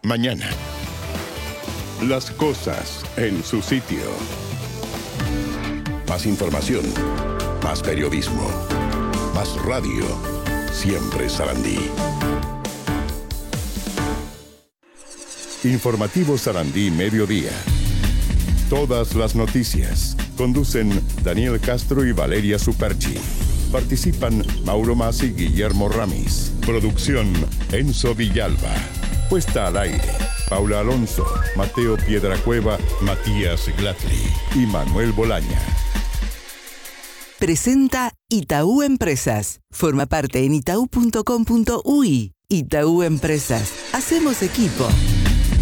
mañana. Las cosas en su sitio. Más información, más periodismo, más radio. Siempre Sarandí. Informativo Sarandí Mediodía. Todas las noticias. Conducen Daniel Castro y Valeria Superchi. Participan Mauro Masi y Guillermo Ramis. Producción Enzo Villalba. Puesta al aire Paula Alonso, Mateo Piedracueva, Matías Glatli y Manuel Bolaña. Presenta Itaú Empresas. Forma parte en itau.com.uy. Itaú Empresas. Hacemos equipo.